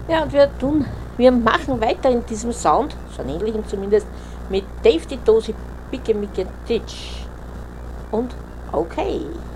Ja, und wir machen weiter in diesem Sound, so einen ähnlichen zumindest, mit Dave die Dosi, Picke Micke Titsch und okay.